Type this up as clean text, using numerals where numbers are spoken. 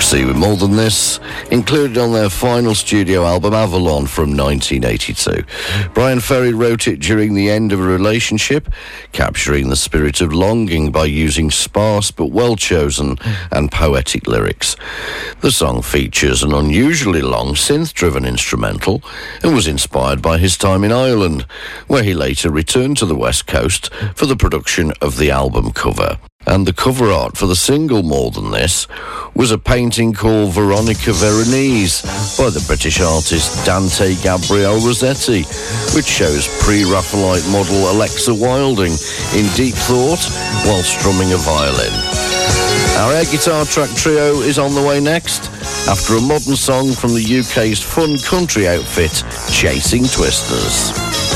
See with More Than This, included on their final studio album Avalon from 1982. Brian Ferry wrote it during the end of a relationship, capturing the spirit of longing by using sparse but well-chosen and poetic lyrics. The song features an unusually long synth-driven instrumental and was inspired by his time in Ireland, where he later returned to the West Coast for the production of the album cover. And the cover art for the single More Than This was a painting called Veronica Veronese by the British artist Dante Gabriel Rossetti, which shows pre-Raphaelite model Alexa Wilding in deep thought while strumming a violin. Our air guitar track trio is on the way next, after a modern song from the UK's fun country outfit, Chasing Twisters.